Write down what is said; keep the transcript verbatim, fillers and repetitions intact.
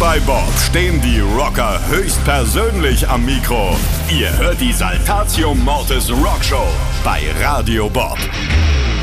bei Bob stehen die Rocker höchstpersönlich am Mikro. Ihr hört die Saltatio Mortis Rockshow bei Radio Bob.